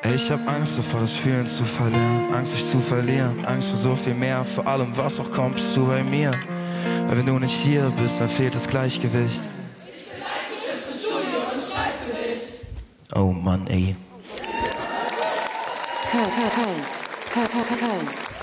Ich hab Angst davor, das Fühlen zu verlieren, Angst dich zu verlieren, Angst vor so viel mehr, vor allem was auch kommt, bist du bei mir. Weil wenn du nicht hier bist, dann fehlt das Gleichgewicht. Ich bin eingeschätzt im Studio und schreib für dich. Oh Mann, ey. Hey.